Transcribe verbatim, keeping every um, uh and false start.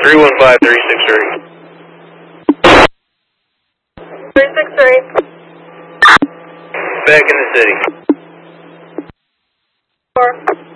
three one five, three six three. three six three. Back in the city. Four.